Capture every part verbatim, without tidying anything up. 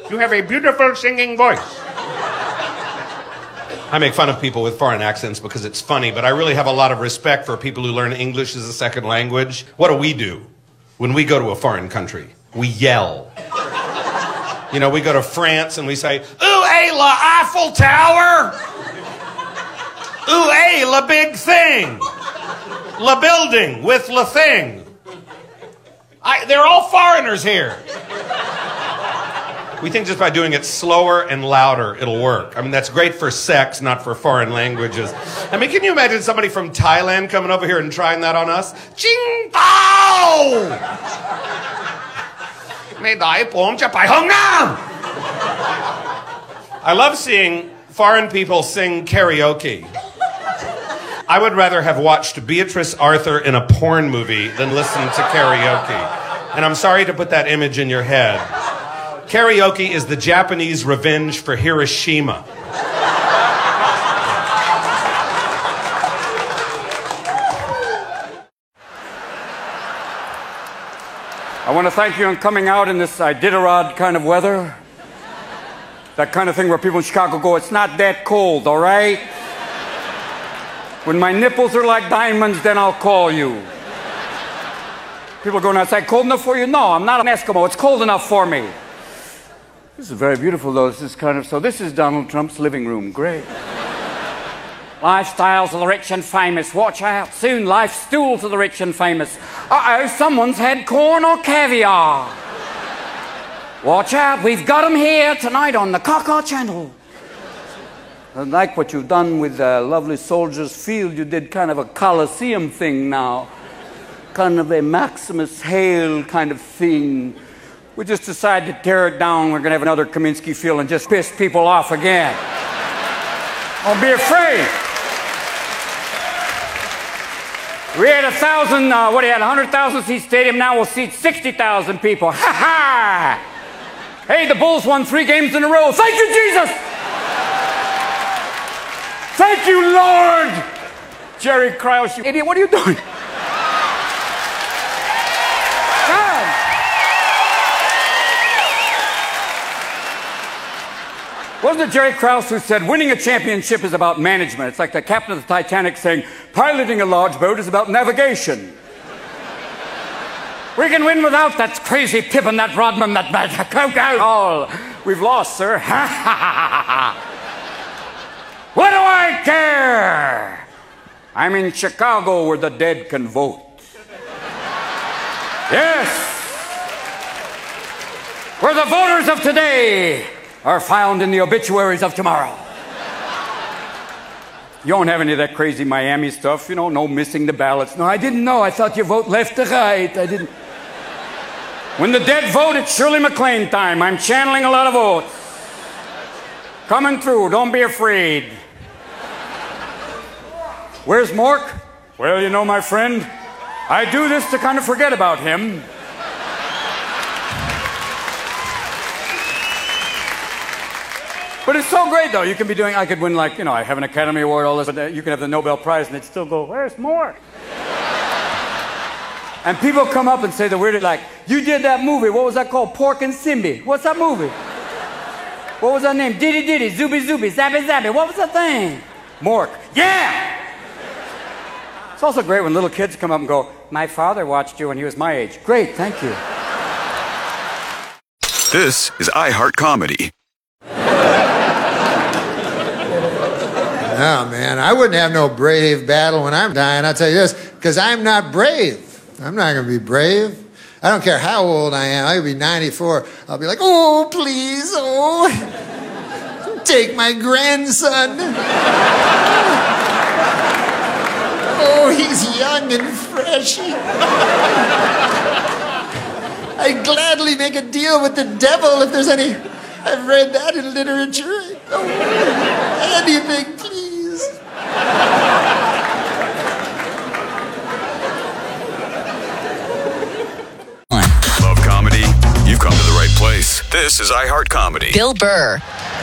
You have a beautiful singing voice. I make fun of people with foreign accents because it's funny, but I really have a lot of respect for people who learn English as a second language. What do we do when we go to a foreign country? We yell. You know, we go to France and we say, ooh, hey, la Eiffel Tower! Ooh, hey, la big thing! La building with la thing. I, they're all foreigners here. We think just by doing it slower and louder, it'll work. I mean, that's great for sex, not for foreign languages. I mean, can you imagine somebody from Thailand coming over here and trying that on us? Ching Bao! I love seeing foreign people sing karaoke. I would rather have watched Beatrice Arthur in a porn movie than listen to karaoke. And I'm sorry to put that image in your head. Karaoke is the Japanese revenge for Hiroshima. I want to thank you on coming out in this Iditarod kind of weather. That kind of thing where people in Chicago go, it's not that cold, all right? When my nipples are like diamonds, then I'll call you. People are going outside, cold enough for you? No, I'm not an Eskimo. It's cold enough for me. This is very beautiful, though. This is kind of, so this is Donald Trump's living room. Great. Lifestyles of the rich and famous. Watch out. Soon, life stools of the rich and famous. Uh-oh, someone's had corn or caviar. Watch out. We've got them here tonight on the Kaka Channel. I like what you've done with uh, Lovely Soldiers Field. You did kind of a Coliseum thing now. Kind of a Maximus Hale kind of thing. We just decided to tear it down. We're going to have another Kaminsky Field and just piss people off again. Don't be afraid. We had a thousand, uh, what do you had, a hundred thousand seat stadium. Now we'll seat sixty thousand people. Ha ha! Hey, the Bulls won three games in a row. Thank you, Jesus! Thank you, Lord! Jerry Krause, you idiot, what are you doing? Wasn't it Jerry Krause who said, winning a championship is about management? It's like the captain of the Titanic saying, piloting a large boat is about navigation. We can win without that crazy Pippin, that Rodman, that bad oh, we've lost, sir. Ha ha ha ha. What do I care? I'm in Chicago where the dead can vote. Yes. Where the voters of today are found in the obituaries of tomorrow. You don't have any of that crazy Miami stuff, you know, no missing the ballots. No, I didn't know. I thought you vote left to right. I didn't. When the dead vote, it's Shirley MacLaine time. I'm channeling a lot of votes. Coming through. Don't be afraid. Where's Mork? Well, you know, my friend, I do this to kind of forget about him. But it's so great, though. You can be doing, I could win, like, you know, I have an Academy Award, all this, but uh, you can have the Nobel Prize, and they'd still go, where's Mork? And people come up and say the weirdest, like, you did that movie. What was that called? Pork and Simbi. What's that movie? What was that name? Diddy Diddy, Zooby Zooby, Zappy Zappy. What was that thing? Mork. Yeah! It's also great when little kids come up and go, my father watched you when he was my age. Great, thank you. This is iHeart Comedy. Oh, man, I wouldn't have no brave battle when I'm dying, I'll tell you this, because I'm not brave. I'm not going to be brave. I don't care how old I am. I could be ninety-four. I'll be like, oh, please, oh, take my grandson. Oh, he's young and fresh. I'd gladly make a deal with the devil if there's any. I've read that in literature. Oh, anything, please. Love comedy? You've come to the right place. This is iHeart Comedy. Bill Burr.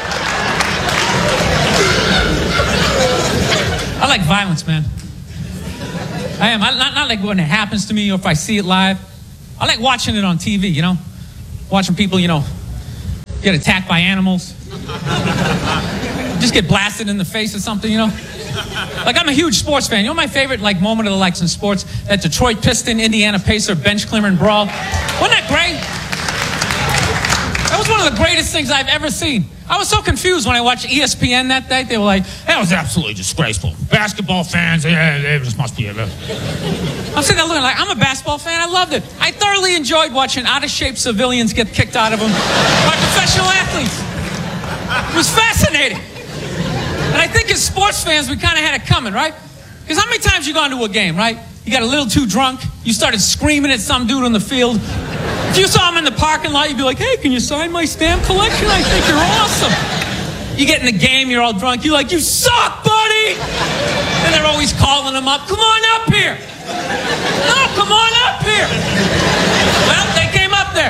I like violence, man. I am. I, not, not like when it happens to me or if I see it live. I like watching it on T V, you know? Watching people, you know, get attacked by animals. Just get blasted in the face or something, you know? Like, I'm a huge sports fan. You know my favorite, like, moment of the likes in sports? That Detroit Piston, Indiana Pacer, bench clearing brawl. Wasn't that great? That was one of the greatest things I've ever seen. I was so confused when I watched E S P N that day. They were like, that was absolutely disgraceful. Basketball fans, yeah, they just must be a little. I'm sitting there looking like, I'm a basketball fan. I loved it. I thoroughly enjoyed watching out-of-shape civilians get kicked out of them by professional athletes. It was fascinating. And I think as sports fans, we kind of had it coming, right? Because how many times you gone to a game, right? You got a little too drunk. You started screaming at some dude on the field. If you saw him in the parking lot, you'd be like, hey, can you sign my stamp collection? I think you're awesome. You get in the game, you're all drunk. You're like, you suck, buddy! And they're always calling him up. Come on up here. No, come on up here. Well, they came up there.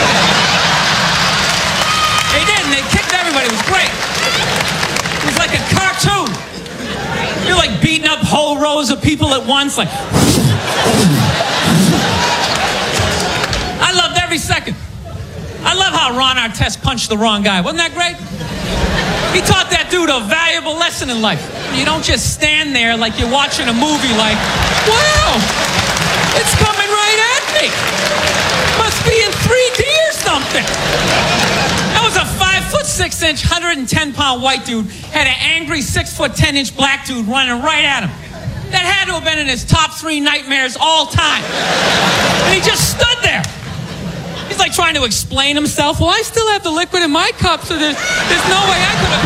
They did, and they kicked everybody. It was great. It was like a cartoon. You're like beating up whole rows of people at once, like... I loved every second. I love how Ron Artest punched the wrong guy. Wasn't that great? He taught that dude a valuable lesson in life. You don't just stand there like you're watching a movie like, wow, it's coming right at me. Must be in three D or something. That was a five foot six inch, one hundred ten pound white dude, had an angry six foot ten inch black dude running right at him. That had to have been in his top three nightmares all time. And he just stood there. He's like trying to explain himself. Well, I still have the liquid in my cup, so there's, there's no way I could have...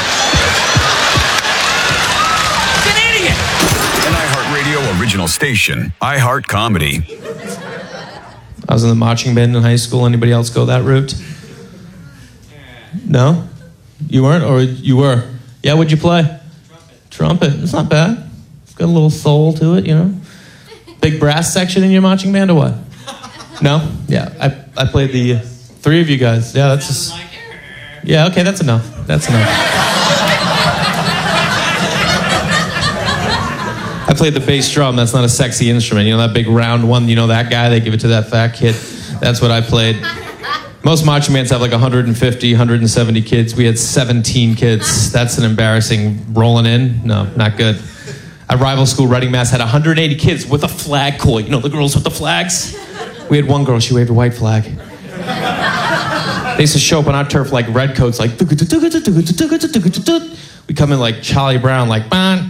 He's an idiot. An iHeartRadio original station, iHeart Comedy. I was in the marching band in high school. Anybody else go that route? No? You weren't? Or you were? Yeah, what'd you play? Trumpet. Trumpet. It's not bad. It's got a little soul to it, you know? Big brass section in your marching band or what? No? Yeah, I I played the uh, three of you guys. Yeah, that's just... Yeah, okay, that's enough. That's enough. I played the bass drum. That's not a sexy instrument. You know that big round one? You know that guy? They give it to that fat kid. That's what I played. Most marching bands have like one hundred fifty, one hundred seventy kids. We had seventeen kids. That's an embarrassing rolling in. No, not good. At rival school, Reading, Mass. had one hundred eighty kids with a flagpole. You know the girls with the flags? We had one girl, she waved a white flag. They used to show up on our turf like redcoats, like... We come in like Charlie Brown, like...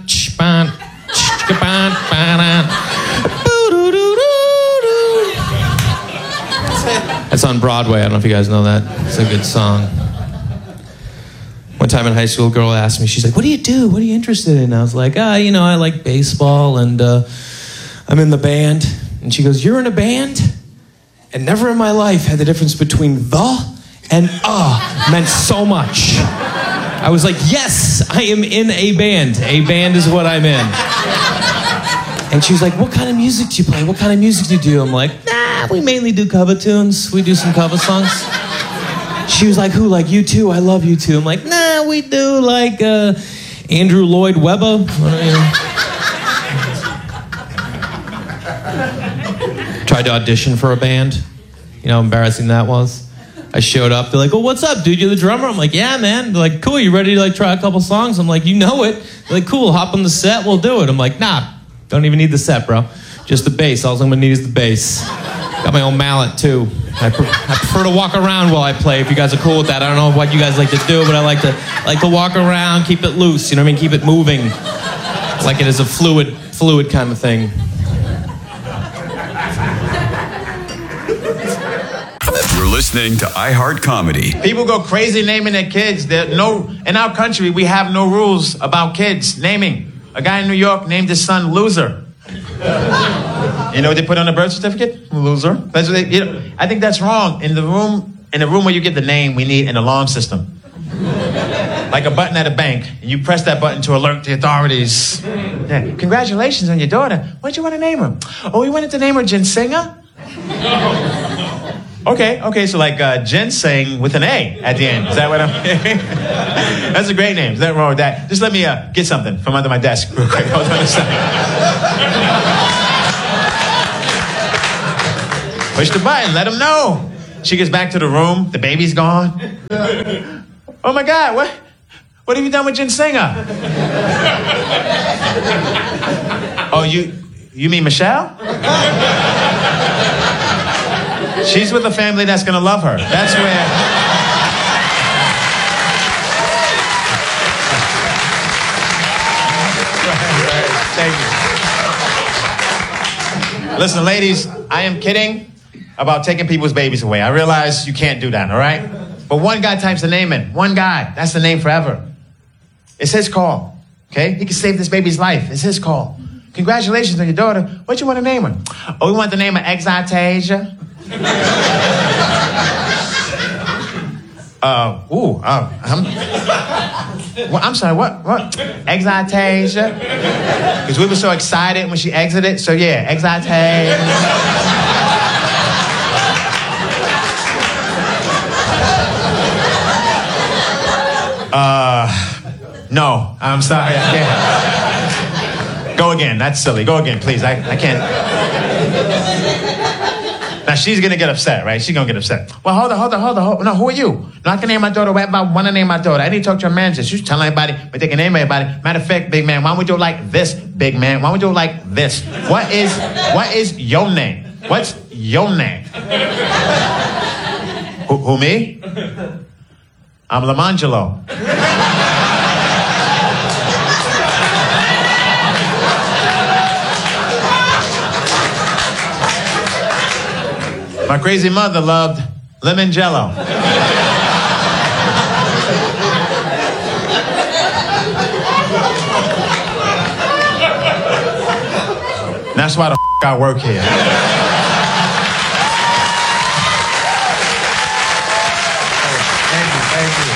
That's on Broadway. I don't know if you guys know that. It's a good song. One time in high school, a girl asked me, she's like, what do you do? What are you interested in? I was like, ah, you know, I like baseball and uh, I'm in the band. And she goes, you're in a band? And never in my life had the difference between the and uh meant so much. I was like, yes, I am in a band. A band is what I'm in. And she was like, what kind of music do you play? What kind of music do you do? I'm like, nah, we mainly do cover tunes. We do some cover songs. She was like, who? Like U two? I love U two. I'm like, nah, we do like uh, Andrew Lloyd Webber. Tried to audition for a band. You know how embarrassing that was? I showed up. They're like, oh, what's up, dude? You're the drummer? I'm like, yeah, man. They're like, cool, you ready to like try a couple songs? I'm like, you know it. They're like, cool, hop on the set, we'll do it. I'm like, nah, don't even need the set, bro. Just the bass. All I'm gonna need is the bass. Got my own mallet, too. I, pre- I prefer to walk around while I play, if you guys are cool with that. I don't know what you guys like to do, but I like to like to walk around, keep it loose, you know what I mean? Keep it moving. Like it is a fluid, fluid kind of thing. You're listening to iHeart Comedy. People go crazy naming their kids. There no in our country we have no rules about kids naming. A guy in New York named his son Loser. You know what they put on a birth certificate? Loser. That's what they, you know, I think that's wrong. In the room, in the room where you get the name, we need an alarm system. Like a button at a bank, and you press that button to alert the authorities. Yeah. Congratulations on your daughter. What'd you want to name her? Oh, we wanted to name her Jensinger? Okay, okay, so like uh, ginseng with an A at the end. Is that what I'm hearing? That's a great name. Is that wrong with that? Just let me uh, get something from under my desk real quick. Hold on a second. Push the button. Let them know. She gets back to the room. The baby's gone. Oh my God, what? What have you done with Jinsinger? Oh, you, you mean Michelle? She's with a family that's gonna love her. That's where. Thank you. Listen, ladies, I am kidding about taking people's babies away. I realize you can't do that, all right? But one guy types the name in. One guy. That's the name forever. It's his call, okay? He can save this baby's life. It's his call. Congratulations on your daughter. What you want to name her? Oh, we want the name of Exitasia. uh, ooh, uh, I'm, well, I'm sorry, what? What? Exitasia? Because we were so excited when she exited. So yeah, Exitasia. Uh, no, I'm sorry, I can't. Go again, that's silly. Go again, please, I, I can't. Now, she's gonna get upset, right? She's gonna get upset. Well, hold on, hold on, hold on. Hold on. No, who are you? No, I can name my daughter whatever I want to name my daughter. I need to talk to her manager. She's telling everybody, but they can name everybody. Matter of fact, big man, why don't we do it like this, big man? Why don't we do it like this? What is, what is your name? What's your name? Who, who me? I'm Lamangelo. My crazy mother loved lemon jello. That's why the f*** I work here. Thank you, thank you.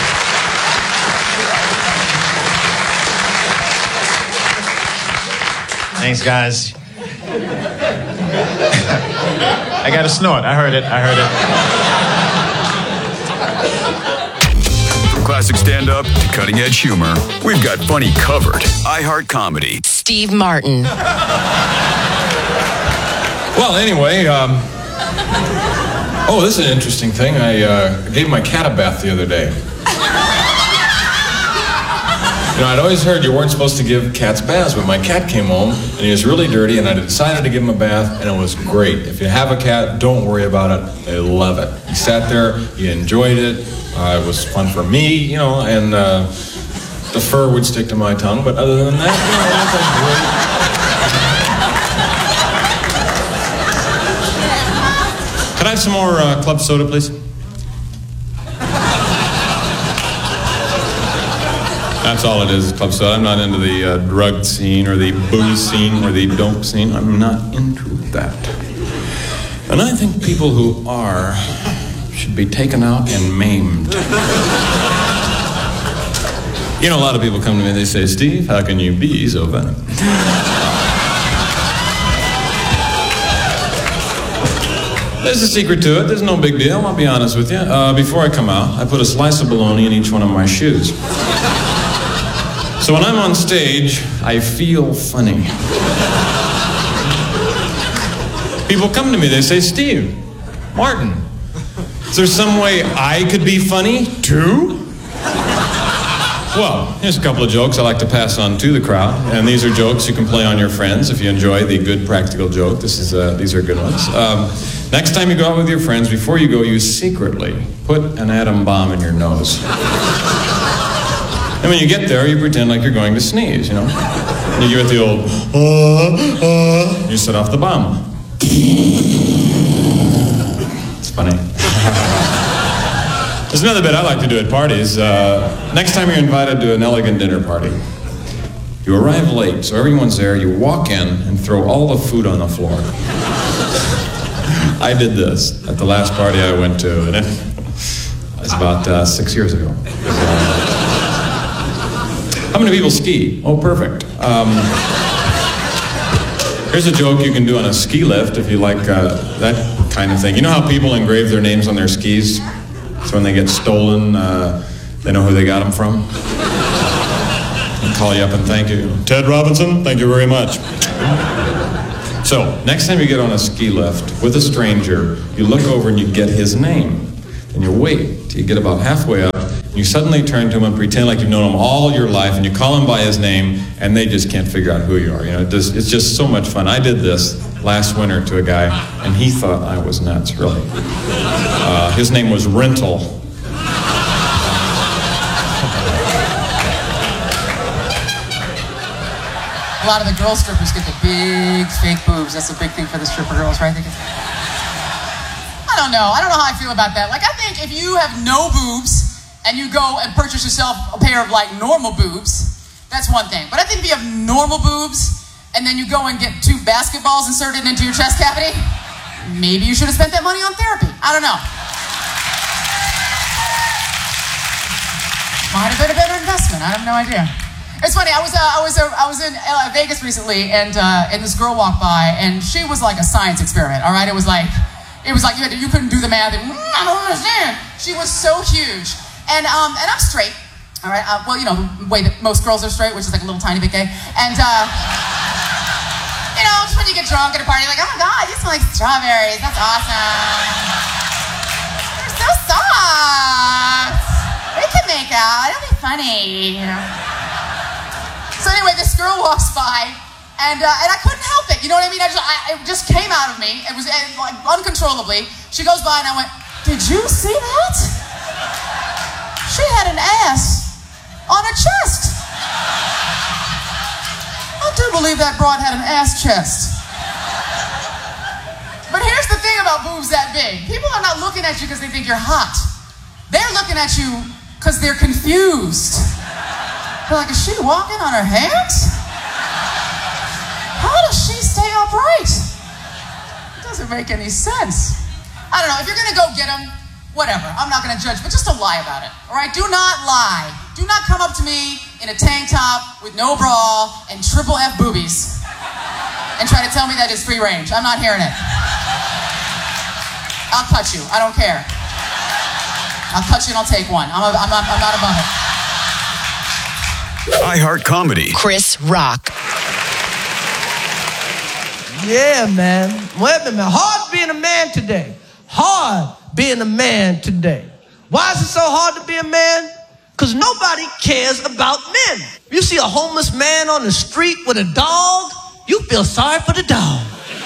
Thanks, guys. I got a snort. I heard it. I heard it. From classic stand-up to cutting-edge humor, we've got funny covered. iHeart Comedy. Steve Martin. Well, anyway, um, oh, this is an interesting thing. I uh, gave my cat a bath the other day. You know, I'd always heard you weren't supposed to give cats baths, but my cat came home, and he was really dirty, and I decided to give him a bath, and it was great. If you have a cat, don't worry about it. They love it. He sat there, he enjoyed it. Uh, it was fun for me, you know, and uh, the fur would stick to my tongue, but other than that, you know, that's great. Could I have some more uh, club soda, please? That's all it is, club soda. I'm not into the uh, drug scene or the booze scene or the dope scene. I'm not into that. And I think people who are should be taken out and maimed. You know, a lot of people come to me and they say, Steve, how can you be so funny? There's a secret to it. There's no big deal. I'll be honest with you. Uh, before I come out, I put a slice of bologna in each one of my shoes. So when I'm on stage, I feel funny. People come to me, they say, Steve, Martin, is there some way I could be funny too? Well, here's a couple of jokes I like to pass on to the crowd, and these are jokes you can play on your friends if you enjoy the good practical joke. This is uh, these are good ones. Um, next time you go out with your friends, before you go, you secretly put an atom bomb in your nose. And when you get there, you pretend like you're going to sneeze, you know? You give it the old, uh, uh, you set off the bomb. It's funny. There's another bit I like to do at parties. Uh, next time you're invited to an elegant dinner party, you arrive late, so everyone's there, you walk in and throw all the food on the floor. I did this at the last party I went to, and it was about uh, six years ago. How many people ski? Oh, perfect. Um, here's a joke you can do on a ski lift if you like uh, that kind of thing. You know how people engrave their names on their skis? So when they get stolen, uh, they know who they got them from? They'll call you up and thank you. Ted Robinson, thank you very much. So, next time you get on a ski lift with a stranger, you look over and you get his name. And you wait till you get about halfway up, and you suddenly turn to him and pretend like you've known him all your life, and you call him by his name, and they just can't figure out who you are. You know, it does, it's just so much fun. I did this last winter to a guy, and he thought I was nuts, really. Uh, his name was Rental. A lot of the girl strippers get the big fake boobs. That's a big thing for the stripper girls, right? They get... I don't know. I don't know how I feel about that. Like, I think if you have no boobs and you go and purchase yourself a pair of, like, normal boobs, that's one thing. But I think if you have normal boobs and then you go and get two basketballs inserted into your chest cavity, maybe you should have spent that money on therapy. I don't know. Might have been a better investment. I have no idea. It's funny. I was uh, I was uh, I was in uh, Vegas recently, and uh, and this girl walked by, and she was like a science experiment. All right, it was like it was like you had to, you couldn't do the math. And, mm, I don't understand. She was so huge, and um and I'm straight. All right. Uh, well, you know the way that most girls are straight, which is like a little tiny bit gay. And uh, you know, just when you get drunk at a party, like, oh my god, you smell like strawberries. That's awesome. They're so soft. We can make out. It'll be funny. You know. So anyway, this girl walks by, and uh, and I couldn't help it. You know what I mean? I just, I, it just came out of me. It was uh, like uncontrollably. She goes by, and I went, "Did you see that? She had an ass on her chest." I do believe that broad had an ass chest. But here's the thing about boobs that big: people are not looking at you because they think you're hot. They're looking at you because they're confused. They're like, is she walking on her hands? How does she stay upright? It doesn't make any sense. I don't know. If you're going to go get them, whatever. I'm not going to judge, but just don't lie about it. All right? Do not lie. Do not come up to me in a tank top with no bra and triple F boobies and try to tell me that it's free range. I'm not hearing it. I'll cut you. I don't care. I'll cut you and I'll take one. I'm, a, I'm, not, I'm not above it. iHeart Comedy. Chris Rock. Yeah, man. Wait a minute. Hard being a man today. Hard being a man today. Why is it so hard to be a man? Because nobody cares about men. If you see a homeless man on the street with a dog, you feel sorry for the dog.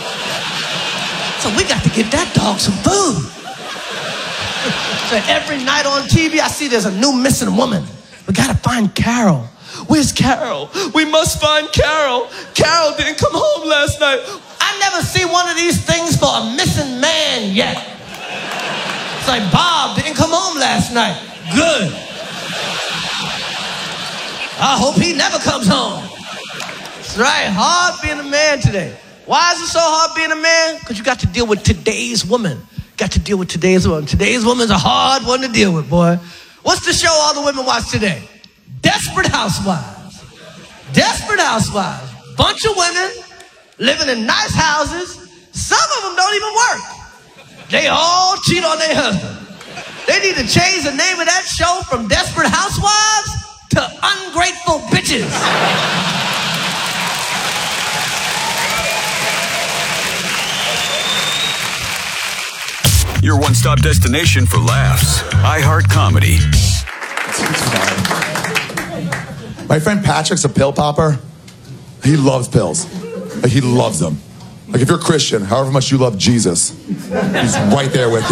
So we got to get that dog some food. So every night on T V, I see there's a new missing woman. We got to find Carol. Where's Carol? We must find Carol. Carol didn't come home last night. I never see one of these things for a missing man yet. It's like Bob didn't come home last night. Good. I hope he never comes home. That's right. Hard being a man today. Why is it so hard being a man? Because you got to deal with today's woman. Got to deal with today's woman. Today's woman's a hard one to deal with, boy. What's the show all the women watch today? Desperate Housewives. Desperate Housewives. Bunch of women living in nice houses. Some of them don't even work. They all cheat on their husband. They need to change the name of that show from Desperate Housewives to Ungrateful Bitches. Your one-stop destination for laughs. iHeart Comedy. My friend Patrick's a pill popper. He loves pills. Like, he loves them. Like, if you're Christian, however much you love Jesus, he's right there with you.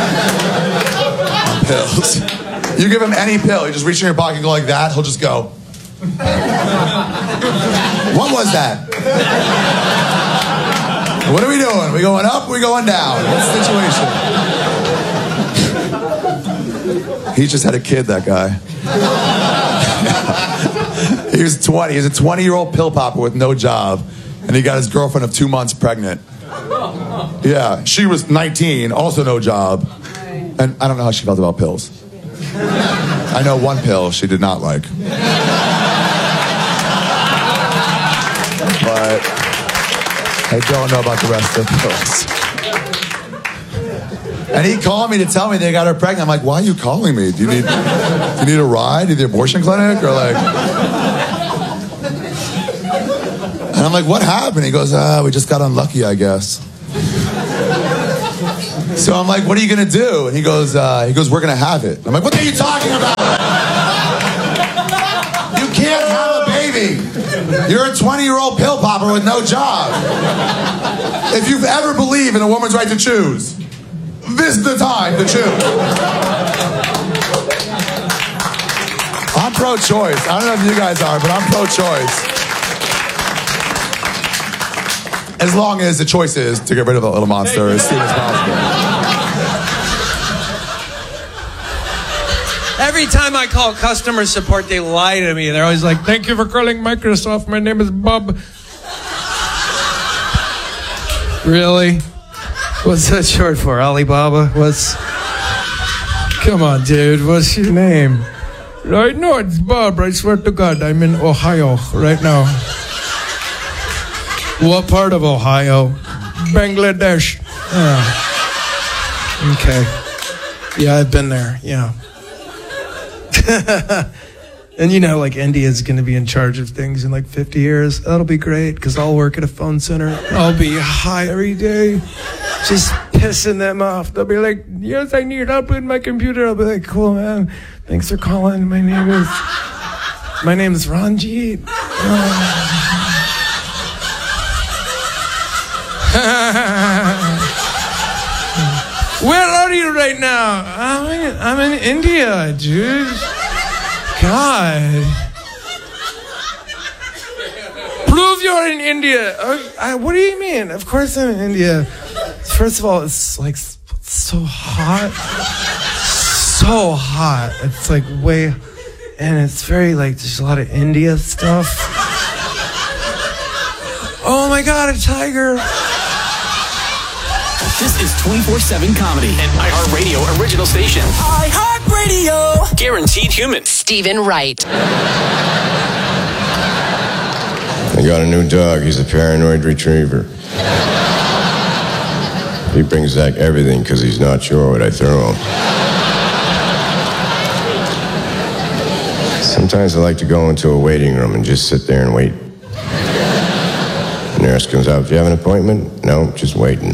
On pills. You give him any pill, you just reach in your pocket and go like that, he'll just go. What was that? What are we doing? We going up? We going down? What's the situation? He just had a kid, that guy. He was twenty. He's a twenty-year-old pill popper with no job, and he got his girlfriend of two months pregnant. Yeah, she was nineteen, also no job, and I don't know how she felt about pills. I know one pill she did not like, but I don't know about the rest of the pills. And he called me to tell me they got her pregnant. I'm like, why are you calling me? Do you need, do you need a ride to the abortion clinic? Or like... And I'm like, what happened? He goes, ah, we just got unlucky, I guess. So I'm like, what are you going to do? And he goes, uh, he goes, we're going to have it. I'm like, what are you talking about? You can't have a baby. You're a twenty-year-old pill popper with no job. If you've ever believed in a woman's right to choose, this is the time to choose. I'm pro-choice. I don't know if you guys are, but I'm pro-choice. As long as the choice is to get rid of the little monster as soon as possible. Every time I call customer support, they lie to me. They're always like, thank you for calling Microsoft. My name is Bob. Really? What's that short for? Alibaba? What's... Come on, dude. What's your name? Right? No, it's Bob. I swear to God, I'm in Ohio right now. What part of Ohio? Bangladesh. Oh. Okay. Yeah, I've been there. Yeah. And you know, like India's going to be in charge of things in like fifty years. That'll be great because I'll work at a phone center. I'll be high every day, just pissing them off. They'll be like, yes, I need help with my computer. I'll be like, cool, man. Thanks for calling. My name is, my name is Ranjit. Oh. Where are you right now? I'm in, I'm in India, dude. God. Prove you're in India. Uh, I, what do you mean? Of course I'm in India. First of all, it's like so hot. So hot. It's like way, and it's very like, there's a lot of India stuff. Oh my God, a tiger. This is twenty-four seven Comedy, an iHeartRadio original station. iHeartRadio. Guaranteed human. Stephen Wright. I got a new dog. He's a paranoid retriever. He brings back everything because he's not sure what I throw him. Sometimes I like to go into a waiting room and just sit there and wait. The nurse comes out, do you have an appointment? No, just waiting.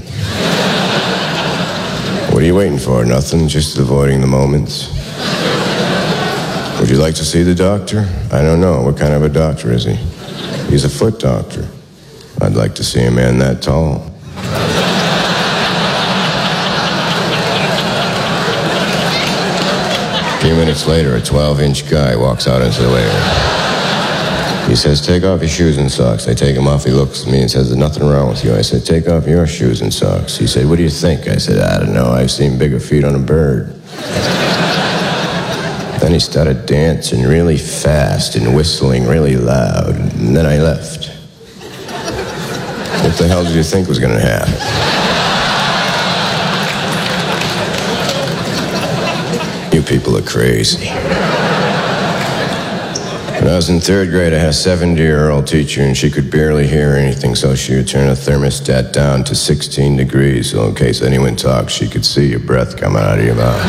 What are you waiting for? Nothing, just avoiding the moments. Would you like to see the doctor? I don't know. What kind of a doctor is he? He's a foot doctor. I'd like to see a man that tall. A few minutes later, a twelve-inch guy walks out into the waiting room. He says, take off your shoes and socks. I take them off. He looks at me and says, there's nothing wrong with you. I said, take off your shoes and socks. He said, what do you think? I said, I don't know. I've seen bigger feet on a bird. Then he started dancing really fast and whistling really loud. And then I left. What the hell did you think was going to happen? You people are crazy. When I was in third grade, I had a seventy-year-old teacher, and she could barely hear anything, so she would turn the thermostat down to sixteen degrees, so in case anyone talked, she could see your breath coming out of your mouth.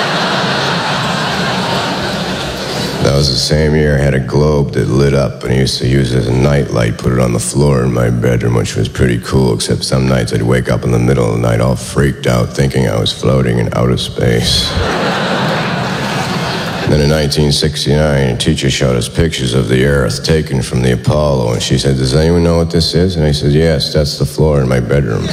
That was the same year I had a globe that lit up, and I used to use it as a nightlight, put it on the floor in my bedroom, which was pretty cool, except some nights I'd wake up in the middle of the night all freaked out, thinking I was floating in outer space. Then in nineteen sixty-nine, a teacher showed us pictures of the Earth taken from the Apollo, and she said, does anyone know what this is? And I said, yes, that's the floor in my bedroom.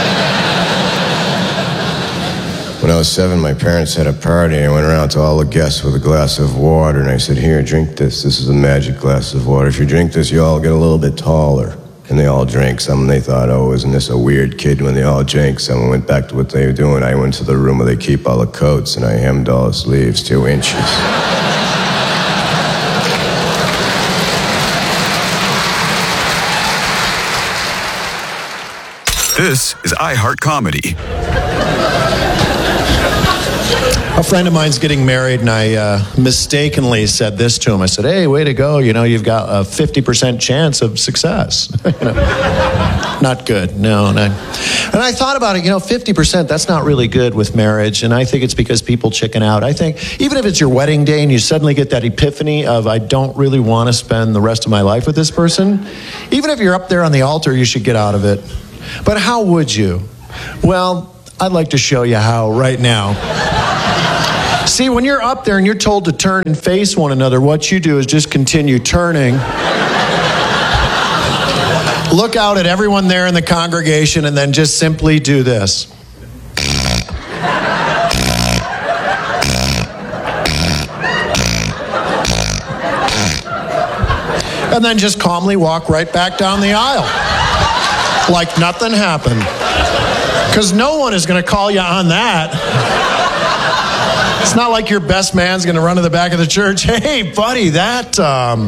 When I was seven, my parents had a party. I went around to all the guests with a glass of water, and I said, here, drink this. This is a magic glass of water. If you drink this, you all get a little bit taller. And they all drank some, and they thought, oh, isn't this a weird kid? When they all drank some and went back to what they were doing, I went to the room where they keep all the coats, and I hemmed all the sleeves two inches. This is iHeart Comedy. A friend of mine's getting married, and I uh, mistakenly said this to him. I said, hey, way to go. You know, you've got a fifty percent chance of success. You know, not good. No, no. And I thought about it, you know, fifty percent, that's not really good with marriage. And I think it's because people chicken out. I think even if it's your wedding day and you suddenly get that epiphany of, I don't really want to spend the rest of my life with this person, even if you're up there on the altar, you should get out of it. But how would you? Well, I'd like to show you how right now. See, when you're up there and you're told to turn and face one another, what you do is just continue turning. Look out at everyone there in the congregation and then just simply do this. And then just calmly walk right back down the aisle. Like nothing happened. Because no one is going to call you on that. It's not like your best man's going to run to the back of the church. Hey, buddy, that, um...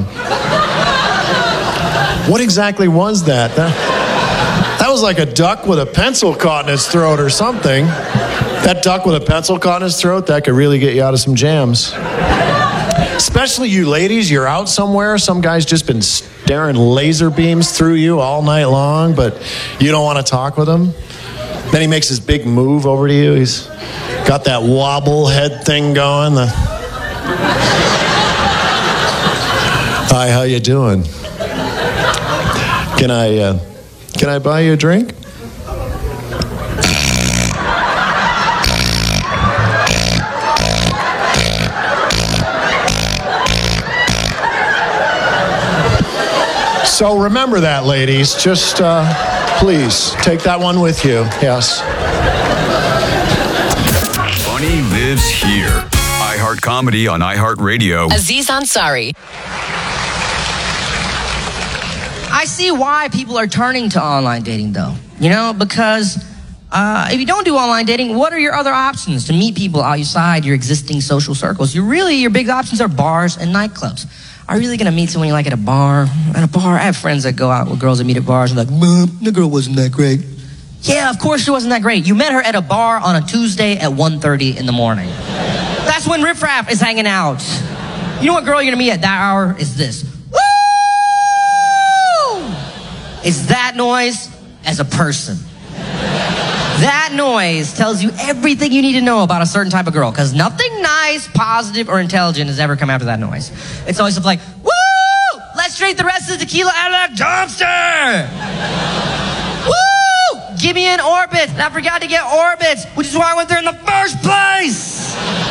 what exactly was that? that? That was like a duck with a pencil caught in its throat or something. That duck with a pencil caught in its throat, that could really get you out of some jams. Especially you ladies, you're out somewhere, some guy's just been staring laser beams through you all night long, but you don't want to talk with him. Then he makes his big move over to you. He's got that wobble head thing going. The... Hi, how you doing? Can I, uh, can I buy you a drink? So remember that, ladies. Just, uh, please, take that one with you. Yes. Funny lives here. iHeart Comedy on iHeartRadio. Aziz Ansari. I see why people are turning to online dating, though. You know, because uh, if you don't do online dating, what are your other options to meet people outside your existing social circles? You really, your big options are bars and nightclubs. Are you really going to meet someone you like at a bar? At a bar, I have friends that go out with girls that meet at bars and like, Mom, the girl wasn't that great. Yeah, of course she wasn't that great. You met her at a bar on a Tuesday at one thirty in the morning. That's when Riff Raff is hanging out. You know what girl you're going to meet at that hour is this. Woo! It's that noise as a person. That noise tells you everything you need to know about a certain type of girl, because nothing nice, positive, or intelligent has ever come after that noise. It's always like, woo! Let's drink the rest of the tequila out of that dumpster! Woo! Give me an Orbit. And I forgot to get Orbits, which is why I went there in the first place!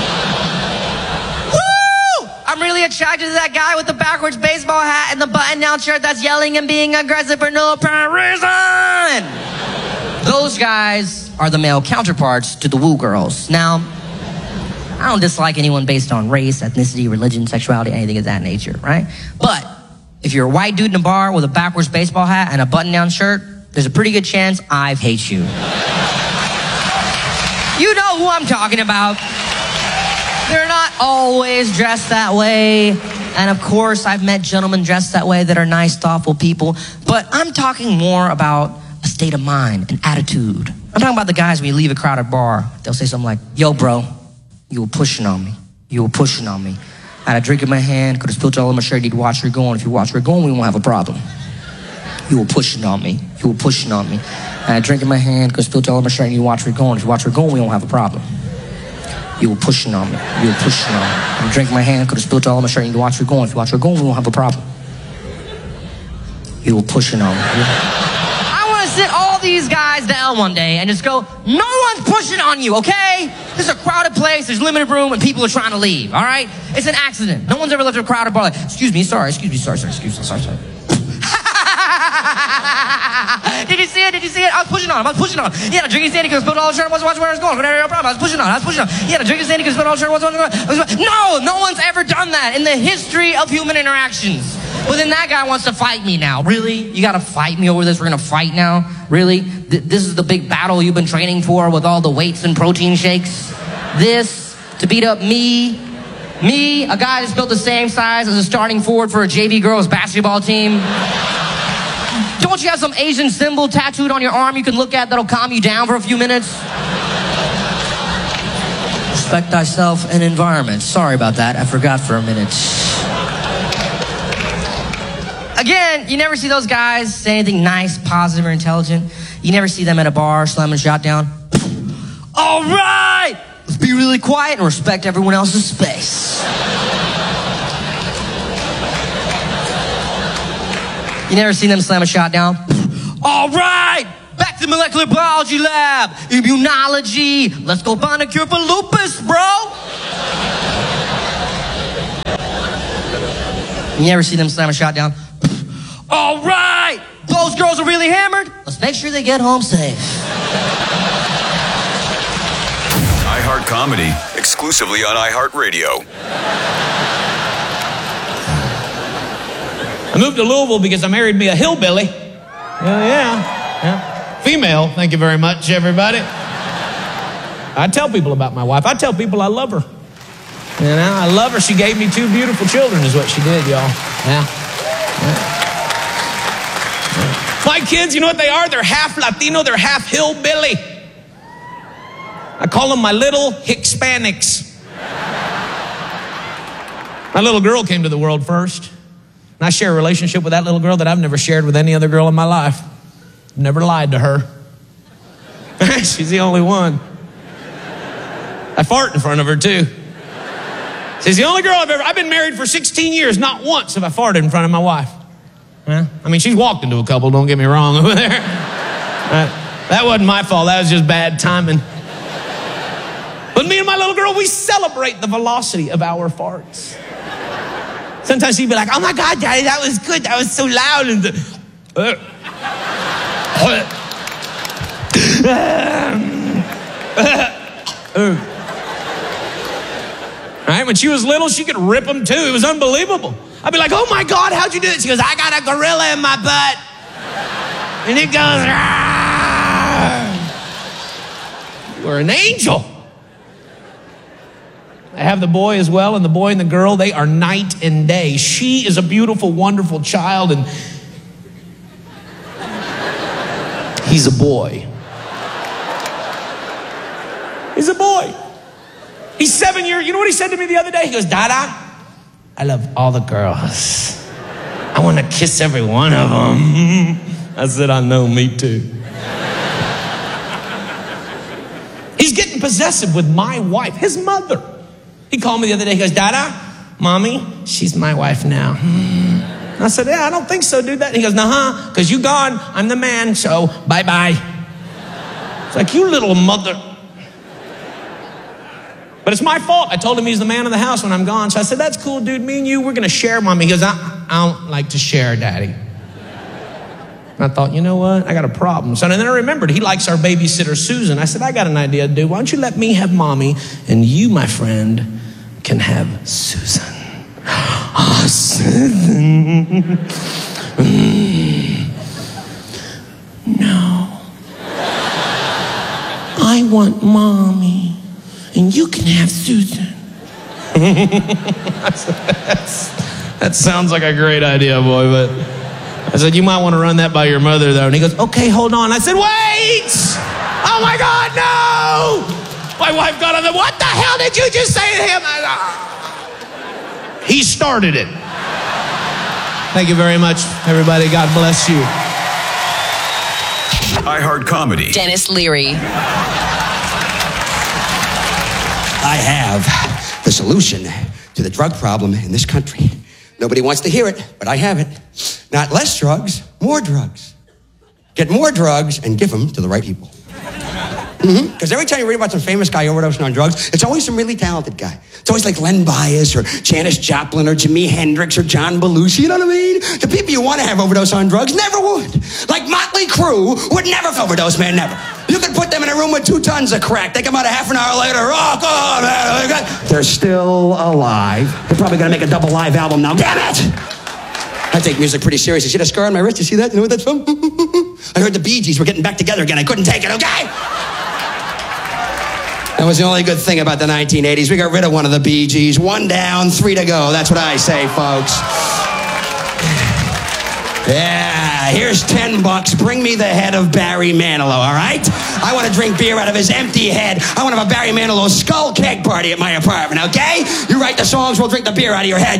Woo! I'm really attracted to that guy with the backwards baseball hat and the button-down shirt that's yelling and being aggressive for no apparent reason! Those guys are the male counterparts to the woo girls. Now, I don't dislike anyone based on race, ethnicity, religion, sexuality, anything of that nature, right? But if you're a white dude in a bar with a backwards baseball hat and a button-down shirt, there's a pretty good chance I hate you. You know who I'm talking about. They're not always dressed that way. And of course, I've met gentlemen dressed that way that are nice, thoughtful people. But I'm talking more about a state of mind, an attitude. I'm talking about the guys when you leave a crowded bar, they'll say something like, yo, bro, you were pushing on me. You were pushing on me. I had a drink in my hand, could have spilled all in my shirt, you'd watch her going. If you watch her going, we won't have a problem. You were pushing on me. You were pushing on me. I had a drink in my hand, could have spilled all in my shirt, and you watch her going. If you watch her going, we won't have a problem. You were pushing on me. You were pushing on me. I had a drink in my hand, could have spilled all in my shirt, and you watch her going. If you watch her going, we won't have a problem. You were pushing on me. Sit all these guys down one day and just go, no one's pushing on you, okay? This is a crowded place, there's limited room, and people are trying to leave, all right? It's an accident. No one's ever left a crowded bar like, excuse me, sorry, excuse me, sorry, sorry, excuse me, sorry, sorry. Did you see it? Did you see it? I was pushing on him. I was pushing on him. He had a drinking Sandy, could have spilled all the shirt, I wasn't watching where I was going. No problem. I was pushing on him. I was pushing on him. He had a drinking Sandy, could have spilled all the shirt, I wasn't watching where I was going. No, no one's ever done that in the history of human interactions. But then that guy wants to fight me now. Really? You gotta fight me over this? We're gonna fight now? Really? Th- this is the big battle you've been training for with all the weights and protein shakes? This? To beat up me? Me? A guy that's built the same size as a starting forward for a J V girls basketball team? Don't you have some Asian symbol tattooed on your arm you can look at that'll calm you down for a few minutes? respect thyself and environment. Sorry about that. I forgot for a minute. Again, you never see those guys say anything nice, positive, or intelligent. You never see them at a bar slamming shot down. All right! Let's be really quiet and respect everyone else's space. You never seen them slam a shot down? All right! Back to the molecular biology lab. Immunology. Let's go find a cure for lupus, bro. You never see them slam a shot down? All right! Those girls are really hammered. Let's make sure they get home safe. iHeart Comedy, exclusively on iHeartRadio. I moved to Louisville because I married me a hillbilly. Yeah, yeah, yeah. Female, thank you very much, everybody. I tell people about my wife. I tell people I love her. You know, I love her. She gave me two beautiful children is what she did, y'all. Yeah. yeah. My kids, you know what they are? They're half Latino, they're half hillbilly. I call them my little Hispanics. My little girl came to the world first. And I share a relationship with that little girl that I've never shared with any other girl in my life. Never lied to her. She's the only one. I fart in front of her too. She's the only girl I've ever, I've been married for sixteen years. Not once have I farted in front of my wife. Huh? I mean, she's walked into a couple, don't get me wrong over there. Uh, that wasn't my fault, that was just bad timing. But me and my little girl, we celebrate the velocity of our farts. Sometimes she'd be like, oh my God, Daddy, that was good. That was so loud. And the, uh, uh, right? When she was little, she could rip them too. It was unbelievable. I'd be like, oh my God, how'd you do it? She goes, I got a gorilla in my butt. And it goes, Rah! You are an angel. I have the boy as well, and the boy and the girl, they are night and day. She is a beautiful, wonderful child, and he's a boy. He's a boy. He's seven years. You know what he said to me the other day? He goes, Dada, I love all the girls. I want to kiss every one of them. I said, I know, me too. He's getting possessive with my wife, his mother. He called me the other day. He goes, Dada, Mommy, she's my wife now. I said, yeah, I don't think so, dude. That. He goes, nah, because you gone. I'm the man, so bye-bye. It's like, you little mother. But it's my fault. I told him he's the man of the house when I'm gone. So I said, that's cool, dude. Me and you, we're going to share, Mommy. He goes, I, I don't like to share, Daddy. And I thought, you know what? I got a problem. So then I remembered he likes our babysitter, Susan. I said, I got an idea, dude. Why don't you let me have Mommy, and you, my friend, can have Susan. Oh, Susan. Mm. No. I want Mommy, and you can have Susan. That sounds like a great idea, boy, but I said, you might want to run that by your mother, though. And he goes, okay, hold on. I said, wait! Oh, my God, no! My wife got on the, what the hell did you just say to him? I, uh, he started it. Thank you very much, everybody. God bless you. iHeart Comedy. Dennis Leary. I have the solution to the drug problem in this country. Nobody wants to hear it, but I have it. Not less drugs, more drugs. Get more drugs and give them to the right people. Because mm-hmm. every time you read about some famous guy overdosing on drugs, it's always some really talented guy. It's always like Len Bias or Janis Joplin or Jimi Hendrix or John Belushi, you know what I mean? The people you want to have overdose on drugs never would. Like Motley Crue would never overdose, man, never. You could put them in a room with two tons of crack. They come out a half an hour later, oh, God, man. They're still alive. They're probably going to make a double live album now. Damn it! I take music pretty serious. You see that scar on my wrist? You see that? You know what that's from? I heard the Bee Gees were getting back together again. I couldn't take it, okay? That was the only good thing about the nineteen eighties. We got rid of one of the Bee Gees. One down, three to go. That's what I say, folks. Yeah, here's ten bucks. Bring me the head of Barry Manilow, all right? I want to drink beer out of his empty head. I want to have a Barry Manilow skull keg party at my apartment, okay? You write the songs, we'll drink the beer out of your head.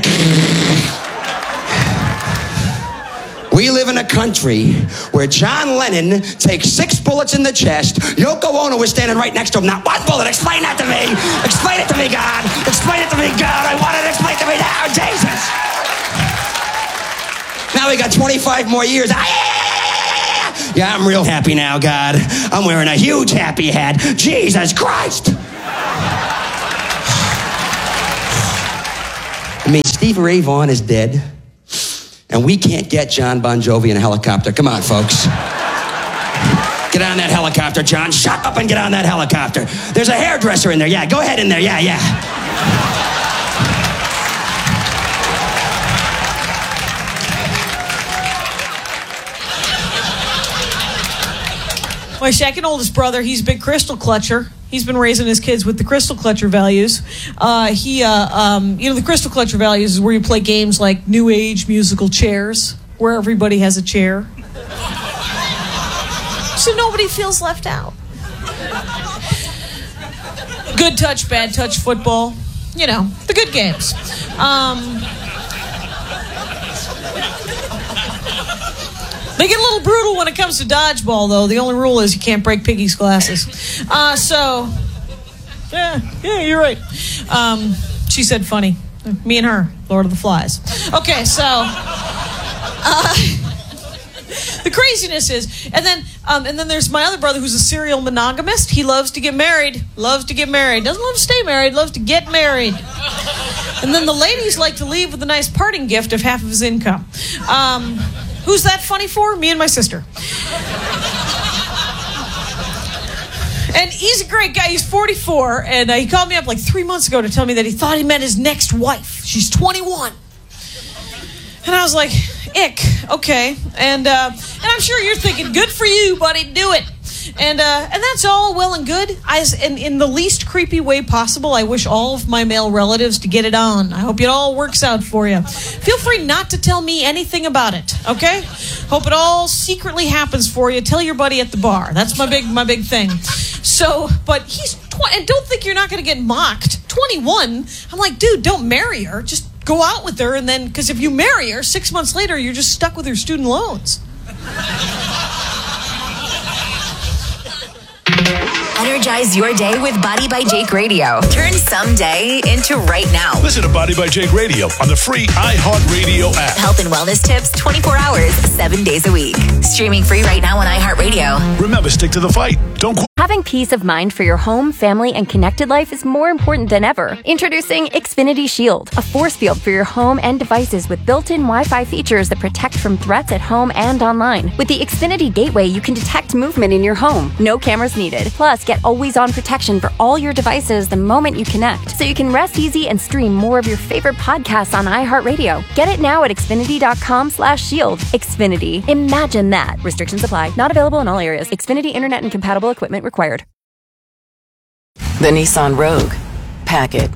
We live in a country where John Lennon takes six bullets in the chest. Yoko Ono was standing right next to him. Not one bullet. Explain that to me. Explain it to me, God. Explain it to me, God. I want it explained to me now, Jesus. Now we got twenty-five more years. Ah, yeah, I'm real happy now, God. I'm wearing a huge happy hat. Jesus Christ. I mean, Stevie Ray Vaughan is dead. And we can't get John Bon Jovi in a helicopter. Come on, folks. Get on that helicopter, John. Shut up and get on that helicopter. There's a hairdresser in there. Yeah, go ahead in there. Yeah, yeah. My second oldest brother, he's a big crystal clutcher. He's been raising his kids with the crystal clutcher values. Uh, he, uh, um, you know, the crystal clutcher values is where you play games like New Age musical chairs, where everybody has a chair. So nobody feels left out. Good touch, bad touch football. You know, the good games. Um... They get a little brutal when it comes to dodgeball, though. The only rule is you can't break Piggy's glasses. Uh, so, yeah, yeah, you're right. Um, she said funny. Me and her, Lord of the Flies. Okay, so, uh, the craziness is, and then, um, and then there's my other brother who's a serial monogamist. He loves to get married, loves to get married. Doesn't love to stay married, loves to get married. And then the ladies like to leave with a nice parting gift of half of his income. Um... Who's that funny for? Me and my sister. And he's a great guy. He's forty-four, and uh, he called me up like three months ago to tell me that he thought he met his next wife. She's twenty-one. And I was like, ick, okay. And uh, and I'm sure you're thinking, good for you, buddy, do it. And uh, and that's all well and good. I, in, in the least creepy way possible, I wish all of my male relatives to get it on. I hope it all works out for you. Feel free not to tell me anything about it, okay? Hope it all secretly happens for you. Tell your buddy at the bar. That's my big my big thing. So, but he's tw- and don't think you're not going to get mocked. twenty-one. I'm like, dude, don't marry her. Just go out with her, and then because if you marry her, six months later, you're just stuck with her student loans. Energize your day with Body by Jake Radio. Turn someday into right now. Listen to Body by Jake Radio on the free iHeartRadio app. Health and wellness tips twenty-four hours, seven days a week. Streaming free right now on iHeartRadio. Remember, stick to the fight. Don't quit. Having peace of mind for your home, family, and connected life is more important than ever. Introducing Xfinity Shield, a force field for your home and devices with built-in Wi-Fi features that protect from threats at home and online. With the Xfinity Gateway, you can detect movement in your home. No cameras needed. Plus, get always-on protection for all your devices the moment you connect, so you can rest easy and stream more of your favorite podcasts on iHeartRadio. Get it now at Xfinity.com slash shield. Xfinity. Imagine that. Restrictions apply. Not available in all areas. Xfinity Internet and compatible equipment required. The Nissan Rogue. Pack it.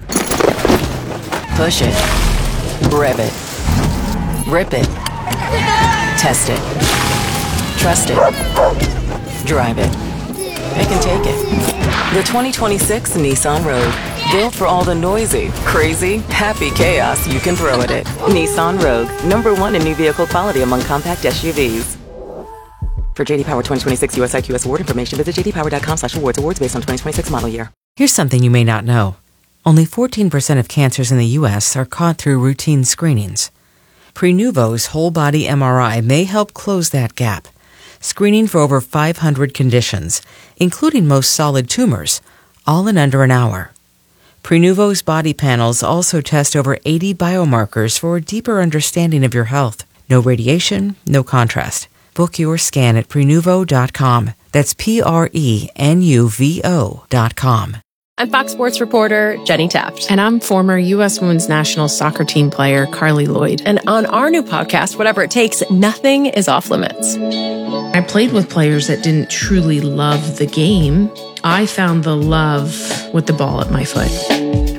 Push it. Rev it. Rip it. Test it. Trust it. Drive it. Pick and take it. The twenty twenty-six Nissan Rogue. Built for all the noisy, crazy, happy chaos you can throw at it. Nissan Rogue. Number one in new vehicle quality among compact S U Vs. For J D Power twenty twenty-six U S I Q S award information, visit jdpower.com slash awards. Awards based on twenty twenty-six model year. Here's something you may not know. Only fourteen percent of cancers in the U S are caught through routine screenings. Prenuvo's whole body M R I may help close that gap. Screening for over five hundred conditions, including most solid tumors, all in under an hour. Prenuvo's body panels also test over eighty biomarkers for a deeper understanding of your health. No radiation, no contrast. Book your scan at Prenuvo dot com. That's P R E N U V O dot com. I'm Fox Sports reporter Jenny Taft. And I'm former U S Women's National Soccer Team player Carly Lloyd. And on our new podcast, Whatever It Takes, nothing is off limits. I played with players that didn't truly love the game. I found the love with the ball at my foot.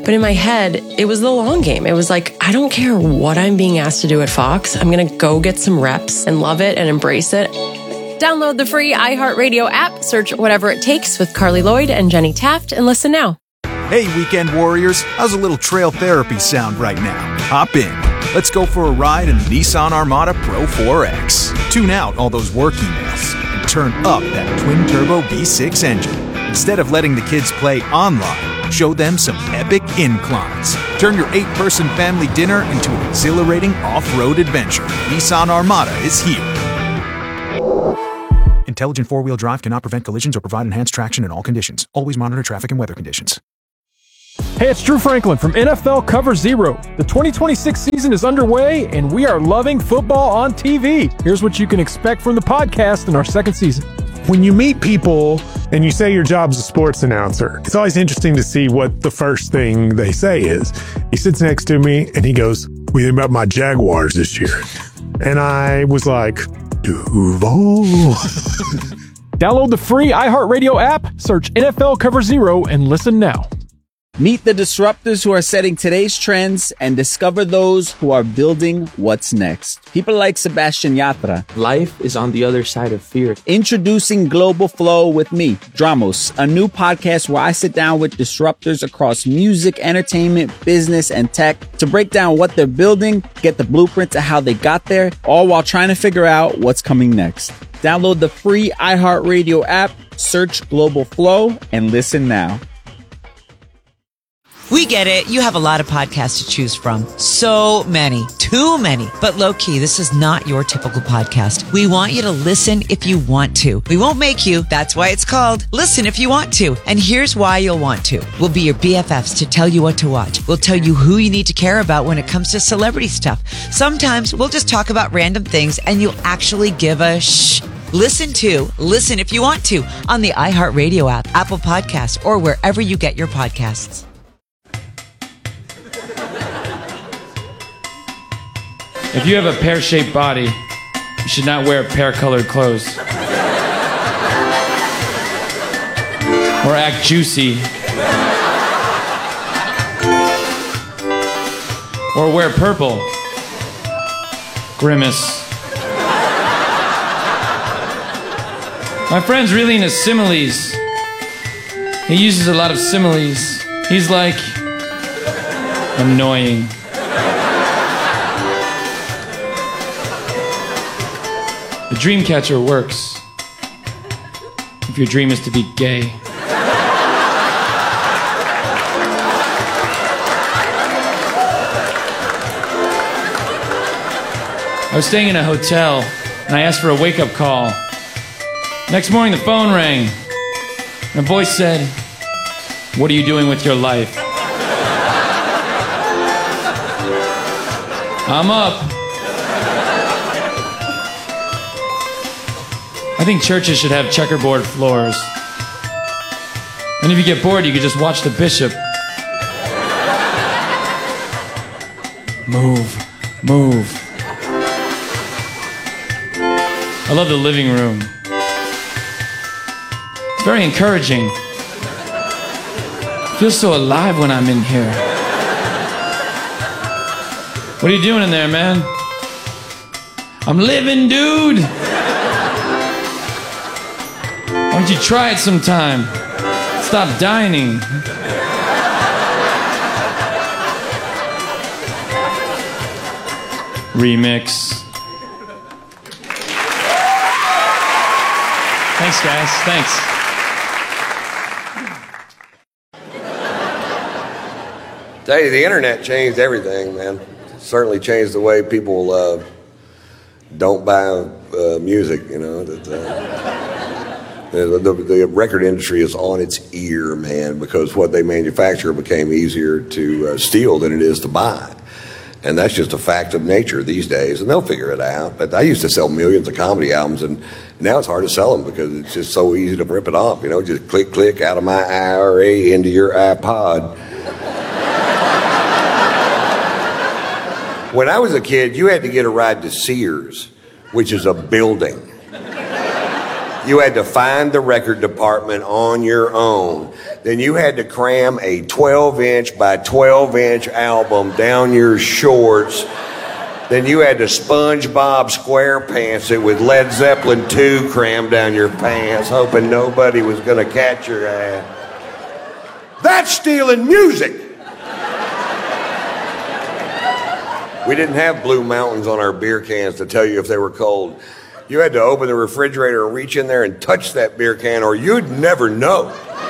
But in my head, it was the long game. It was like, I don't care what I'm being asked to do at Fox. I'm going to go get some reps and love it and embrace it. Download the free iHeartRadio app, search Whatever It Takes with Carly Lloyd and Jenny Taft, and listen now. Hey, weekend warriors, how's a little trail therapy sound right now? Hop in. Let's go for a ride in the Nissan Armada Pro four X. Tune out all those work emails and turn up that twin-turbo V six engine. Instead of letting the kids play online, show them some epic inclines. Turn your eight-person family dinner into an exhilarating off-road adventure. Nissan Armada is here. Intelligent four-wheel drive cannot prevent collisions or provide enhanced traction in all conditions. Always monitor traffic and weather conditions. Hey, it's Drew Franklin from N F L Cover Zero. The twenty twenty-six season is underway, and we are loving football on T V. Here's what you can expect from the podcast in our second season. When you meet people and you say your job's a sports announcer, it's always interesting to see what the first thing they say is. He sits next to me and he goes, "What do you think about my Jaguars this year?" And I was like, Duval. Download the free iHeartRadio app, search N F L Cover Zero, and listen now. Meet the disruptors who are setting today's trends and discover those who are building what's next. People like Sebastian Yatra. Life is on the other side of fear. Introducing Global Flow with me, Dramos, a new podcast where I sit down with disruptors across music, entertainment, business, and tech to break down what they're building, get the blueprint to how they got there, all while trying to figure out what's coming next. Download the free iHeartRadio app, search Global Flow, and listen now. We get it. You have a lot of podcasts to choose from. So many. Too many. But low-key, this is not your typical podcast. We want you to listen if you want to. We won't make you. That's why it's called Listen If You Want To. And here's why you'll want to. We'll be your B F Fs to tell you what to watch. We'll tell you who you need to care about when it comes to celebrity stuff. Sometimes we'll just talk about random things and you'll actually give a shh. Listen to Listen If You Want To on the iHeartRadio app, Apple Podcasts, or wherever you get your podcasts. If you have a pear-shaped body, you should not wear pear-colored clothes. Or act juicy. Or wear purple. Grimace. My friend's really into similes. He uses a lot of similes. He's like annoying. The dream catcher works if your dream is to be gay. I was staying in a hotel and I asked for a wake-up call. Next morning the phone rang and a voice said, "What are you doing with your life?" I'm up. I think churches should have checkerboard floors. And if you get bored, you could just watch the bishop. Move, move. I love the living room. It's very encouraging. I feel so alive when I'm in here. What are you doing in there, man? I'm living, dude. Why don't you try it sometime? Stop dining. Remix. Thanks, guys. Thanks. Tell you, the internet changed everything, man. Certainly changed the way people uh, don't buy uh, music, you know. That, uh, The, the, the record industry is on its ear, man, because what they manufacture became easier to uh, steal than it is to buy. And that's just a fact of nature these days, and they'll figure it out. But I used to sell millions of comedy albums, and now it's hard to sell them because it's just so easy to rip it off. You know, just click, click, out of my I R A into your iPod. When I was a kid, you had to get a ride to Sears, which is a building. You had to find the record department on your own. Then you had to cram a twelve inch by twelve inch album down your shorts. Then you had to SpongeBob SquarePants it with Led Zeppelin two crammed down your pants, hoping nobody was going to catch your ass. That's stealing music. We didn't have Blue Mountains on our beer cans to tell you if they were cold. You had to open the refrigerator and reach in there and touch that beer can, or you'd never know.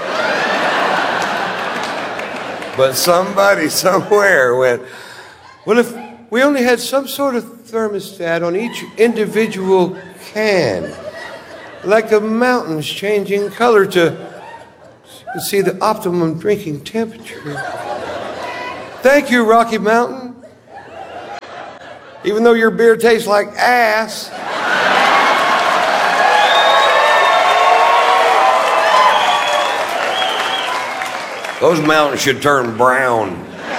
But somebody somewhere went, well, if we only had some sort of thermostat on each individual can, like the mountains changing color to see the optimum drinking temperature. Thank you, Rocky Mountain. Even though your beer tastes like ass. Those mountains should turn brown.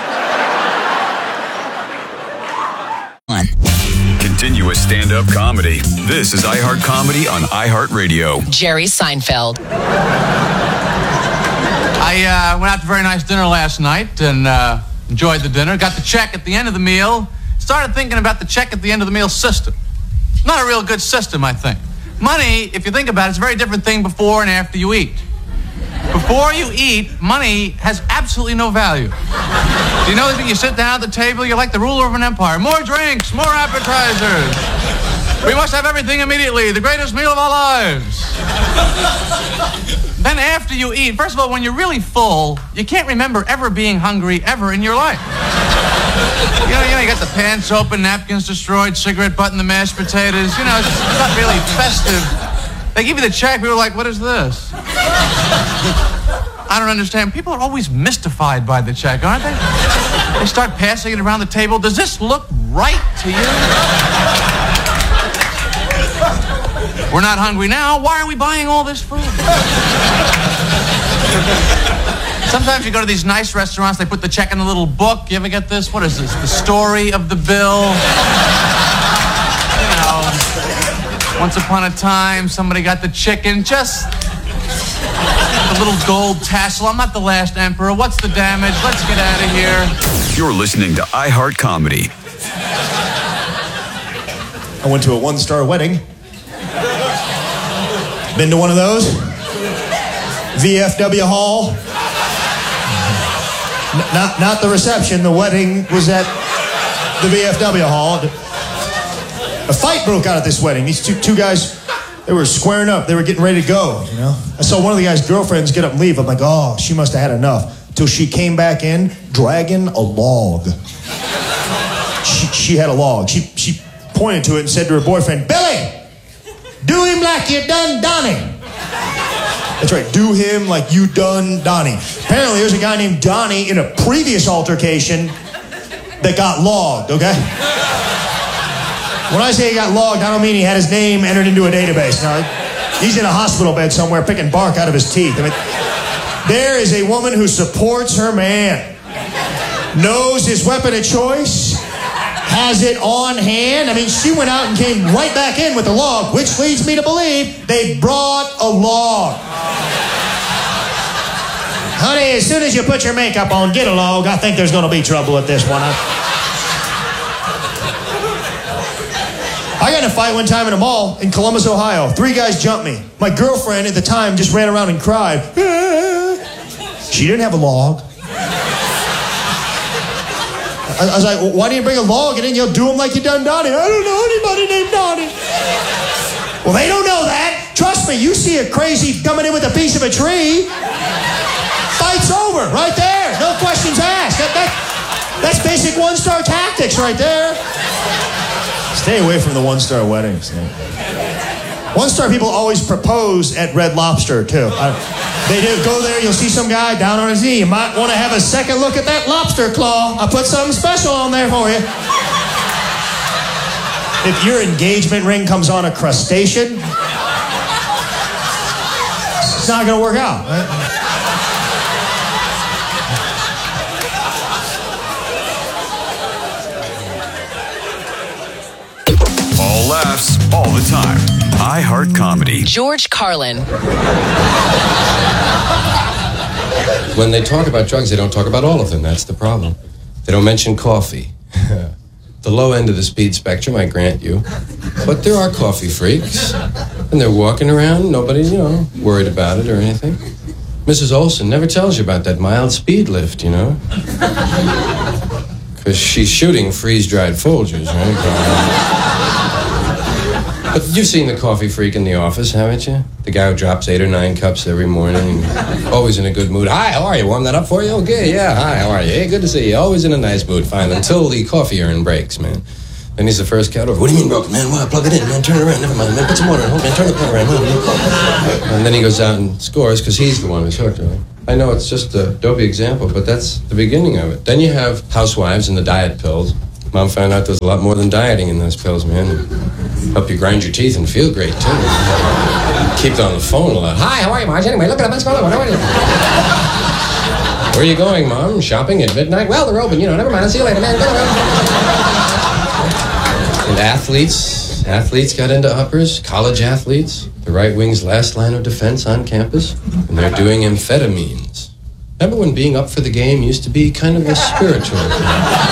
Continuous stand-up comedy. This is iHeart Comedy on iHeartRadio. Jerry Seinfeld. I uh, went out to a very nice dinner last night and uh, enjoyed the dinner. Got the check at the end of the meal. Started thinking about the check at the end of the meal system. Not a real good system, I think. Money, if you think about it, is a very different thing before and after you eat. Before you eat, money has absolutely no value. Do you know that when you sit down at the table, you're like the ruler of an empire? More drinks, more appetizers. We must have everything immediately. The greatest meal of our lives. Then after you eat, first of all, when you're really full, you can't remember ever being hungry ever in your life. You know, you know, you got the pants open, napkins destroyed, cigarette butt in the mashed potatoes. You know, it's, it's not really festive. They give you the check, people are like, what is this? I don't understand. People are always mystified by the check, aren't they? They start passing it around the table. Does this look right to you? We're not hungry now. Why are we buying all this food? Sometimes you go to these nice restaurants, they put the check in a little book. You ever get this? What is this? The story of the bill. You know, once upon a time, somebody got the chicken, just the little gold tassel. I'm not the last emperor. What's the damage? Let's get out of here. You're listening to iHeart Comedy. I went to a one-star wedding. Been to one of those? V F W Hall. N- not, not the reception. The wedding was at the V F W Hall. A fight broke out at this wedding. These two, two guys, they were squaring up. They were getting ready to go, you know. I saw one of the guy's girlfriends get up and leave. I'm like, oh, she must have had enough. Till she came back in, dragging a log. She, she had a log. She, she pointed to it and said to her boyfriend, Billy, do him like you done Donnie. That's right, do him like you done Donnie. Apparently there's a guy named Donnie in a previous altercation that got logged, okay? When I say he got logged, I don't mean he had his name entered into a database. No, he's in a hospital bed somewhere picking bark out of his teeth. I mean, there is a woman who supports her man, knows his weapon of choice, has it on hand. I mean, she went out and came right back in with a log, which leads me to believe they brought a log. Honey, as soon as you put your makeup on, get a log. I think there's going to be trouble with this one. I, I got in a fight one time in a mall in Columbus, Ohio. Three guys jumped me. My girlfriend at the time just ran around and cried. She didn't have a log. I, I was like, well, why didn't you bring a log? And then you'll do them like you done Donnie. I don't know anybody named Donnie. Well, they don't know that. Trust me, you see a crazy coming in with a piece of a tree. Fight's over right there. No questions asked. That, that, that's basic one-star tactics right there. Stay away from the one-star weddings. One-star people always propose at Red Lobster, too. I, they do. Go there, you'll see some guy down on his knee. You might want to have a second look at that lobster claw. I put something special on there for you. If your engagement ring comes on a crustacean, it's not going to work out, right? All laughs all the time. iHeart Comedy. George Carlin. When they talk about drugs, they don't talk about all of them. That's the problem. They don't mention coffee. The low end of the speed spectrum, I grant you. But there are coffee freaks. And they're walking around, nobody, you know, worried about it or anything. Missus Olson never tells you about that mild speed lift, you know? Because she's shooting freeze-dried Folgers, right? But you've seen the coffee freak in the office, haven't you? The guy who drops eight or nine cups every morning, always in a good mood. Hi, how are you? Warm that up for you? Okay, yeah, hi, how are you? Hey, good to see you. Always in a nice mood, fine, until the coffee urn breaks, man. Then he's the first cat over. What do you mean broken, man? Well, plug it in, man. Turn it around. Never mind, man. Put some water in. Hold, man. Turn the plug around. And then he goes out and scores because he's the one who's hooked, right? I know it's just a dopey example, but that's the beginning of it. Then you have housewives and the diet pills. Mom found out there's a lot more than dieting in those pills, man. Help you grind your teeth and feel great, too. Keep it on the phone a lot. Hi, how are you, Marge? Anyway, look at up. How are you? Where are you going, Mom? Shopping at midnight? Well, they're open. You know, never mind. I'll see you later, man. Go And athletes, athletes got into uppers, college athletes, the right wing's last line of defense on campus, and they're doing amphetamines. Remember when being up for the game used to be kind of a spiritual thing?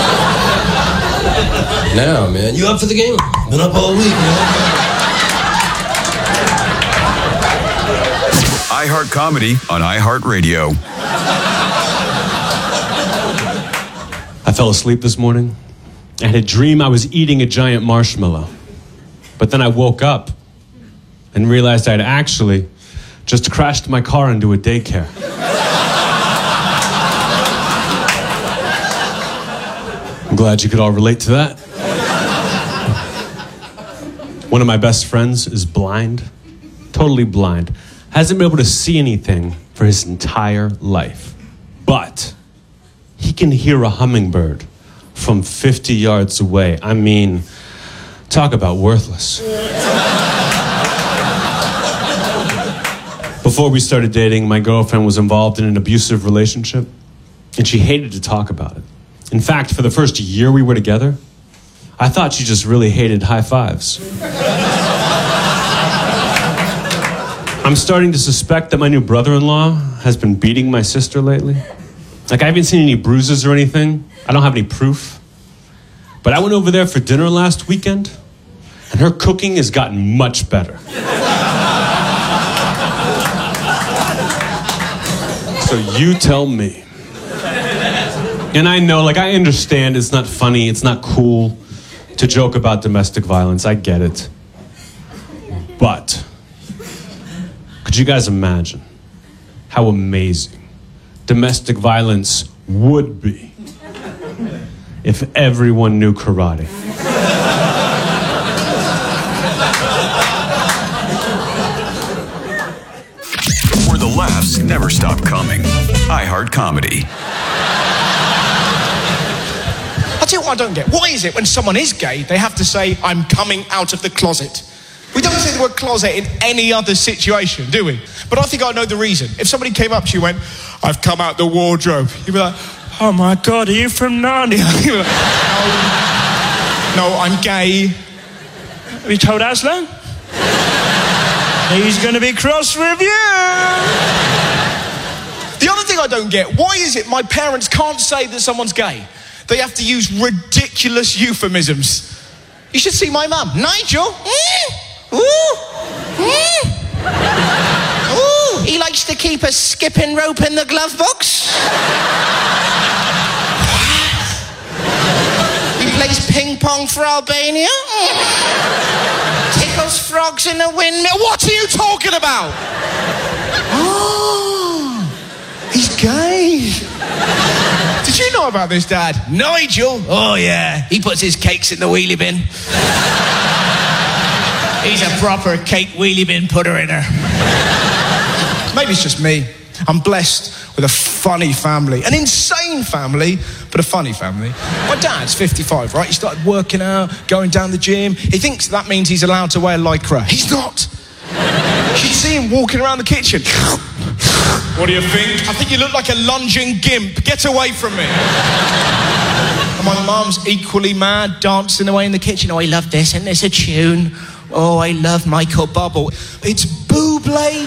Now, man, you up for the game? Been up all week, man. iHeart Comedy on iHeartRadio. I fell asleep this morning. I had a dream I was eating a giant marshmallow. But then I woke up and realized I'd actually just crashed my car into a daycare. I'm glad you could all relate to that. One of my best friends is blind, totally blind. Hasn't been able to see anything for his entire life. But he can hear a hummingbird from fifty yards away. I mean, talk about worthless. Before we started dating, my girlfriend was involved in an abusive relationship, and she hated to talk about it. In fact, for the first year we were together, I thought she just really hated high fives. I'm starting to suspect that my new brother-in-law has been beating my sister lately. Like, I haven't seen any bruises or anything. I don't have any proof. But I went over there for dinner last weekend, and her cooking has gotten much better. So you tell me. And I know, like, I understand it's not funny, it's not cool to joke about domestic violence. I get it. But could you guys imagine how amazing domestic violence would be if everyone knew karate? Where the laughs never stop coming. iHeart Comedy. I'll tell you what I don't get. Why is it when someone is gay, they have to say, I'm coming out of the closet? We don't say the word closet in any other situation, do we? But I think I know the reason. If somebody came up to you and went, I've come out the wardrobe, you'd be like, oh my God, are you from Narnia? You'd be like, no, no, I'm gay. Have you told Aslan? He's going to be cross with you. The other thing I don't get, why is it my parents can't say that someone's gay? They have to use ridiculous euphemisms. You should see my mum. Nigel? Mm, ooh, mm. Ooh, he likes to keep a skipping rope in the glove box. He plays ping pong for Albania. Tickles frogs in a windmill. What are you talking about? Oh, he's gay. Did you know about this, Dad? Nigel? Oh, yeah. He puts his cakes in the wheelie bin. He's a proper cake wheelie bin putter-inner. Maybe it's just me. I'm blessed with a funny family. An insane family, but a funny family. My dad's fifty-five, right? He started working out, going down the gym. He thinks that means he's allowed to wear lycra. He's not. You should see him walking around the kitchen. What do you think? I think you look like a lunging gimp. Get away from me. And my mum's equally mad, dancing away in the kitchen. Oh, I love this. Isn't this a tune? Oh, I love Michael Bubble. It's Bublé.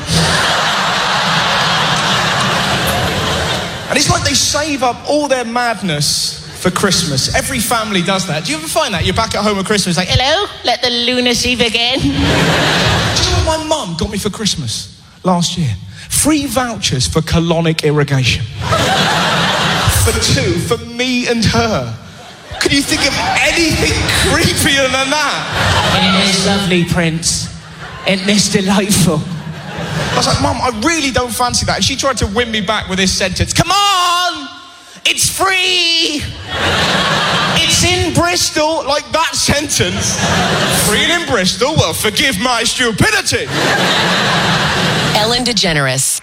And it's like they save up all their madness for Christmas. Every family does that. Do you ever find that? You're back at home at Christmas, like, hello, let the lunacy begin. Do you know what my mum got me for Christmas last year? Free vouchers for colonic irrigation. For two, for me and her. Could you think of anything creepier than that? Isn't this lovely, Prince? Isn't this delightful? I was like, Mum, I really don't fancy that. And she tried to win me back with this sentence. Come on! It's free! It's in Bristol. Like that sentence. Free and in Bristol? Well, forgive my stupidity. Ellen DeGeneres.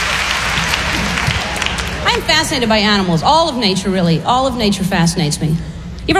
I'm fascinated by animals. All of nature, really. All of nature fascinates me.